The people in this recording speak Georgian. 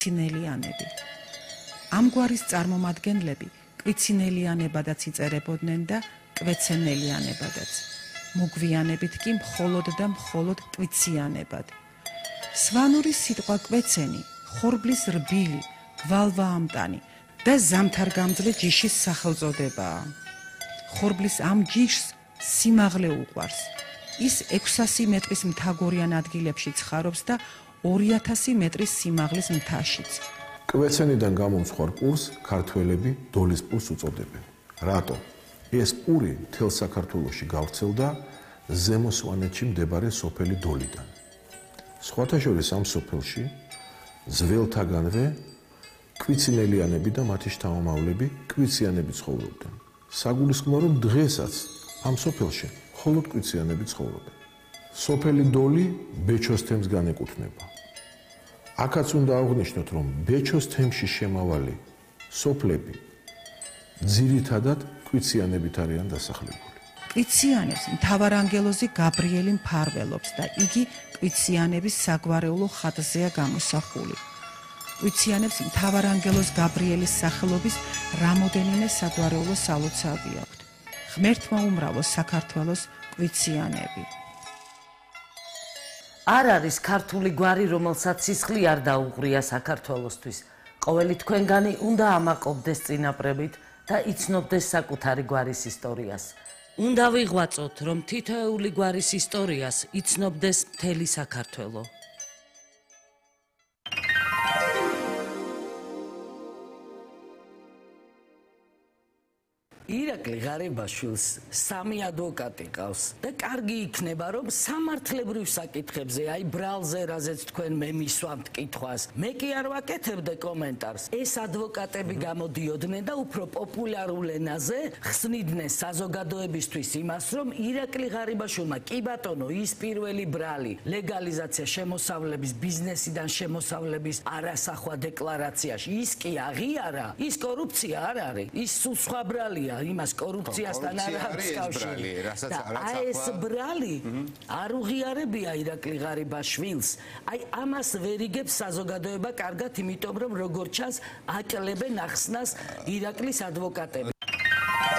კვიცინელიანები. ამგვარის წარმომადგენლები კვიცინელიანებადაც იწერებოდნენ და კვეცენელიანებადაც. მოგვიანებით კი მხოლოდ და მხოლოდ კვიციანებად. სვანური სიტყვა კვეცენი, ხორბლის რბილი, გვალვაამტანი და ზამთარგამძლე ჯიშის სახელწოდებაა. ხორბლის ამ ჯიშს სიმაღლე უყვარს. ის 600 მეტრის მთაგორიან ადგილებში ცხარობს და 2000 მეტრის სიმაღლის მთაშიც. კვეცენიდან გამომცხვარ პურს ქართველები დოლის პურს უწოდებენ. რატო? ეს პური მთელ საქართველოში გავრცელდა ზემო სვანეთში მდებარე სოფელი დოლიდან. სხვათა შორის ამ სოფელში ძველთაგანვე კვიცინელიანები და მათი შთამომავლები კვიციანები ცხოვრობდნენ. საგულისხმოა, რომ დღესაც ამ სოფელში მხოლოდ კვიციანები ცხოვრობენ. სოფელი დოლი ბეჩოს თემს განეკუთვნება. აქაც უნდა აღვნიშნოთ, რომ ბეჩოს თემში შემავალი სოფლები ძირითადად კვიციანებით არიან დასახლებული. კვიციანებს მთავარანგელოზი გაბრიელი მფარველობს და იგი კვიციანების საგვარეულო ხატზეა გამოსახული. კვიციანებს მთავარანგელოზ გაბრიელის სახელობის რამოდენიმე საგვარეულო სალოცავი აქვთ. ღმერთმა უმრავლო საქართველოს კვიციანები. არ არის ქართული გვარი, რომელსაც სისხლი არ დაუღრია საქართველოსთვის. ყოველი თქვენგანი უნდა ამაყობდეს წინაპრებით და იცნობდეს საკუთარი გვარის ისტორიას. უნდა ვიღვაწოთ, რომ თითოეული გვარის ისტორიას იცნობდეს მთელი საქართველო. ირაკლი ღარიბაშვილს სამი ადვოკატი ყავს და კარგი იქნება, რომ სამართლებრივ საკითხებზე, აი ბრალზე, რაზეც თქვენ მე მისვამთ კითხვას, მე კი არ ვაკეთებდე კომენტარს. ეს ადვოკატები გამოდიოდნენ და უფრო პოპულარულ ენაზე ხსნიდნენ საზოგადოებისთვის იმას, რომ ირაკლი ღარიბაშვილმა კი ბატონო, ის პირველი ბრალი, ლეგალიზაცია შემოსავლების, ბიზნესიდან შემოსავლების არასახვა დეკლარაციაში, ის კი აღიარა, ის კორუფცია არ არის, ის სულ სხვა ბრალია. იმას კორუფციასთან არ აქვს კავშირი. და ეს ბრალი არ უღიარებია ირაკლი ღარიბაშვილს. აი ამას ვერ იგებს საზოგადოება კარგად, იმიტომ რომ როგორც ჩანს აჭლებენ ახსნას ირაკლის ადვოკატები.